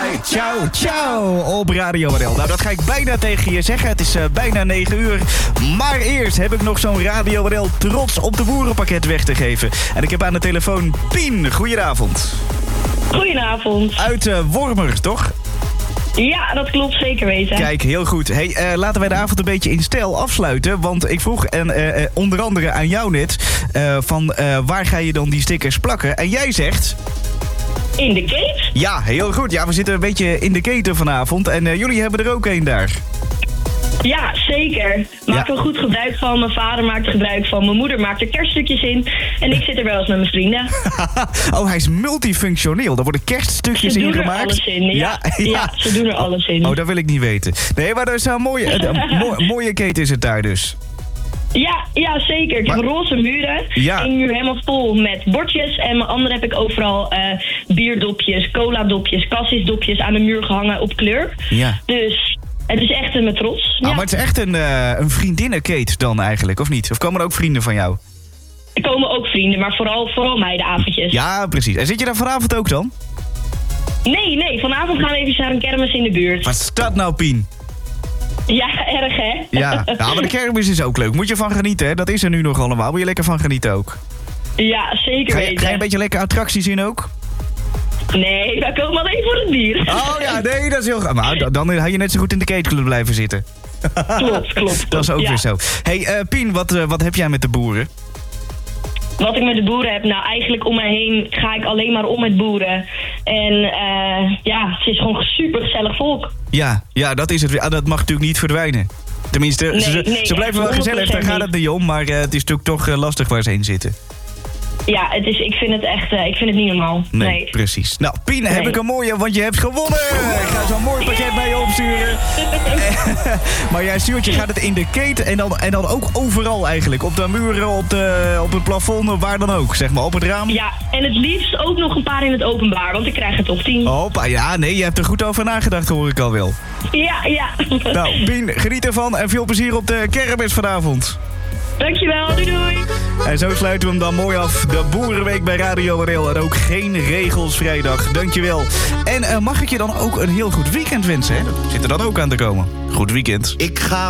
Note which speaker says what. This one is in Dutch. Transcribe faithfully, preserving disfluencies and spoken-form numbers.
Speaker 1: Ciao, ciao op Radio R L. Nou, dat ga ik bijna tegen je zeggen. Het is uh, bijna negen uur. Maar eerst heb ik nog zo'n Radio R L trots op de boerenpakket weg te geven. En ik heb aan de telefoon Pien. Goedenavond.
Speaker 2: Goedenavond.
Speaker 1: Uit uh, Wormer, toch?
Speaker 2: Ja, dat klopt, zeker weten.
Speaker 1: Kijk, heel goed. Hey, uh, laten wij de avond een beetje in stijl afsluiten. Want ik vroeg en, uh, uh, onder andere aan jou net... Uh, van uh, waar ga je dan die stickers plakken? En jij zegt...
Speaker 2: In de keten?
Speaker 1: Ja, heel goed. Ja, we zitten een beetje in de keten vanavond. En uh, jullie hebben er ook een daar.
Speaker 2: Ja, zeker. Maak er ja. goed gebruik van. Mijn vader maakt er gebruik van. Mijn moeder maakt er kerststukjes in. En ik zit er wel eens met mijn vrienden.
Speaker 1: Oh, hij is multifunctioneel. Daar worden kerststukjes in gemaakt.
Speaker 2: Ze doen er alles in, ja. Ja, ja. ja, ze doen er alles in.
Speaker 1: Oh, dat wil ik niet weten. Nee, maar dat is een mooie, een mo- mooie keten is het daar dus.
Speaker 2: Ja, ja, zeker. Ik maar, heb roze muren.
Speaker 1: Ja.
Speaker 2: Eén muur helemaal vol met bordjes. En mijn andere heb ik overal uh, bierdopjes, cola-dopjes, cassisdopjes aan de muur gehangen op kleur.
Speaker 1: Ja.
Speaker 2: Dus... Het is echt een met trots.
Speaker 1: Ah,
Speaker 2: ja.
Speaker 1: Maar het is echt een, uh, een vriendinnenkate dan eigenlijk, of niet? Of komen er ook vrienden van jou?
Speaker 2: Er komen ook vrienden, maar vooral, vooral meidenavondjes.
Speaker 1: Ja, precies. En zit je daar vanavond ook dan?
Speaker 2: Nee, nee. Vanavond gaan we even naar een kermis in de buurt.
Speaker 1: Wat is dat nou, Pien?
Speaker 2: Ja, erg hè?
Speaker 1: Ja, nou, maar de kermis is ook leuk. Moet je van genieten, hè? Dat is er nu nog allemaal. Moet je lekker van genieten ook.
Speaker 2: Ja, zeker
Speaker 1: ga je,
Speaker 2: weten.
Speaker 1: Ga je een beetje lekker attracties in ook?
Speaker 2: Nee, wij komen alleen voor het bier.
Speaker 1: Oh ja, nee, dat is heel goed. Maar dan, dan had je net zo goed in de cateclub blijven zitten.
Speaker 2: Klopt, klopt.
Speaker 1: Dat is ook
Speaker 2: ja.
Speaker 1: weer zo. Hey, uh, Pien, wat, uh, wat heb jij met de boeren?
Speaker 2: Wat ik met de boeren heb? Nou, eigenlijk om mij heen ga ik alleen maar om met boeren. En uh, ja, het is gewoon een super gezellig volk.
Speaker 1: Ja, ja, dat is het. Dat mag natuurlijk niet verdwijnen. Tenminste,
Speaker 2: nee,
Speaker 1: ze,
Speaker 2: nee,
Speaker 1: ze blijven wel gezellig, daar gaat het niet om. Maar uh, het is natuurlijk toch uh, lastig waar ze heen zitten.
Speaker 2: Ja, het is, ik vind het echt, uh, ik vind het niet normaal. Nee,
Speaker 1: nee. Precies. Nou, Pien, nee. heb ik een mooie, want je hebt gewonnen. Ik ga zo'n mooi pakket yeah. bij je opsturen. Maar jij stuurt, je gaat het in de keten en dan, en dan ook overal eigenlijk. Op de muren, op, de, op het plafond, waar dan ook, zeg maar, op het raam.
Speaker 2: Ja, en het liefst ook nog een paar in het openbaar, want ik krijg het op tien.
Speaker 1: Hoppa, ja, nee, je hebt er goed over nagedacht, hoor ik al wel.
Speaker 2: Ja, ja.
Speaker 1: Nou, Pien, geniet ervan en veel plezier op de kermis vanavond.
Speaker 2: Dankjewel, doei doei.
Speaker 1: En zo sluiten we hem dan mooi af. De Boerenweek bij Radio R L. En ook geen regels vrijdag. Dankjewel. En uh, mag ik je dan ook een heel goed weekend wensen? Hè? Dat zit er dan ook aan te komen. Goed weekend.
Speaker 3: Ik ga